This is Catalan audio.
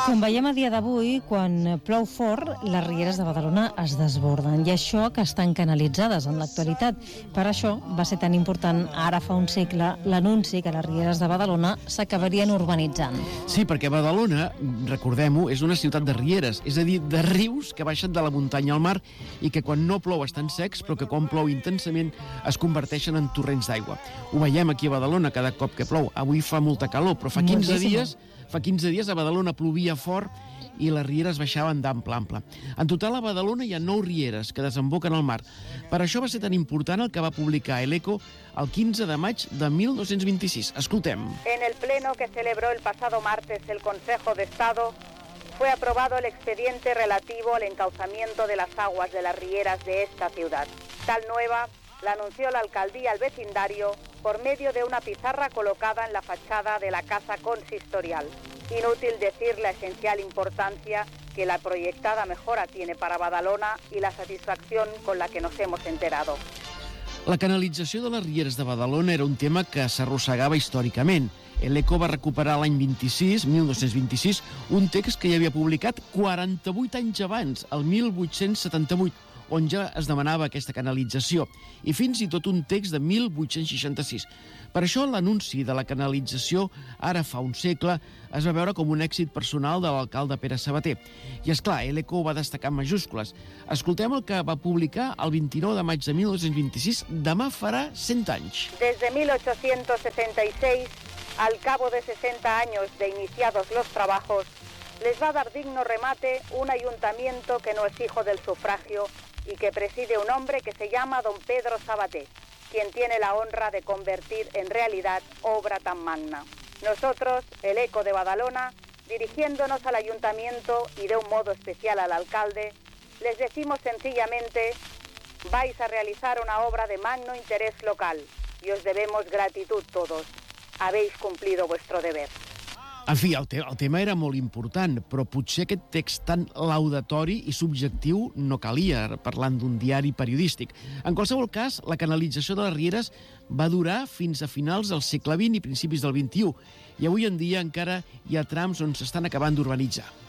Com veiem a dia d'avui, quan plou fort, les rieres de Badalona es desborden, i això que estan canalitzades en l'actualitat. Per això va ser tan important, ara fa un segle, l'anunci que les rieres de Badalona s'acabarien urbanitzant. Sí, perquè Badalona, recordem-ho, és una ciutat de rieres, és a dir, de rius que baixen de la muntanya al mar i que quan no plou estan secs, però que quan plou intensament es converteixen en torrents d'aigua. Ho veiem aquí a Badalona cada cop que plou. Avui fa molta calor, però fa 15 dies a Badalona plovia fort i les rieres baixaven d'ample a ample. En total, a Badalona hi ha 9 rieres que desemboquen al mar. Per això va ser tan important el que va publicar el ECO el 15 de maig de 1226. Escoltem. En el pleno que celebró el pasado martes el Consejo de Estado, fue aprobado el expediente relativo al encauzamiento de las aguas de las rieras de esta ciudad. Tal nueva la anunció la alcaldía al vecindario por medio de una pizarra colocada en la fachada de la casa consistorial. Inútil decir la esencial importancia que la proyectada mejora tiene para Badalona y la satisfacción con la que nos hemos enterado. La canalització de les rieres de Badalona era un tema que s'arrossegava històricament. L'ECO va recuperar l'any 1226, un text que ja havia publicat 48 anys abans, el 1878, on ja es demanava aquesta canalització, i fins i tot un text de 1866. Per això l'anunci de la canalització, ara fa un segle, es va veure com un èxit personal de l'alcalde Pere Sabater. I, esclar, l'ECO ho va destacar en majúscules. Escoltem el que va publicar el 29 de maig de 1926, demà farà 100 anys. Desde 1866, al cabo de 60 años de iniciados los trabajos, les va a dar digno remate un ayuntamiento que no es hijo del sufragio y que preside un hombre que se llama don Pedro Sabater, quien tiene la honra de convertir en realidad obra tan magna. Nosotros, el ECO de Badalona, dirigiéndonos al ayuntamiento y de un modo especial al alcalde, les decimos sencillamente: vais a realizar una obra de magno interés local y os debemos gratitud todos. Habéis cumplido vuestro deber. En fi, el tema era molt important, però potser aquest text tan laudatori i subjectiu no calia, parlant d'un diari periodístic. En qualsevol cas, la canalització de les rieres va durar fins a finals del segle XX i principis del XXI, i avui en dia encara hi ha trams on s'estan acabant d'urbanitzar.